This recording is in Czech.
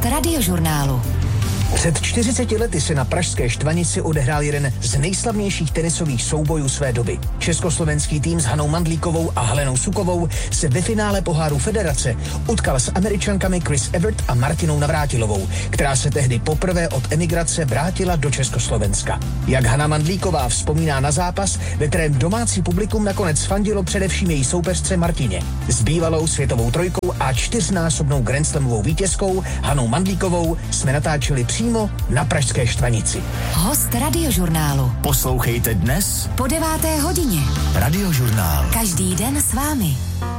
Host Radiožurnálu. Před 40 lety se na pražské Štvanici odehrál jeden z nejslavnějších tenisových soubojů své doby. Československý tým s Hanou Mandlíkovou a Helenou Sukovou se ve finále poháru Federace utkal s Američankami Chris Evert a Martinou Navrátilovou, která se tehdy poprvé od emigrace vrátila do Československa. Jak Hana Mandlíková vzpomíná na zápas, ve kterém domácí publikum nakonec fandilo především její soupeřce Martině. S bývalou světovou trojkou a 4násobnou grandslamovou vítězkou Hanou Mandlíkovou jsme natáčeli přímo na pražské Štvanici. Host Radiožurnálu. Poslouchejte dnes Po 9. hodině. Radiožurnál. Každý den s vámi.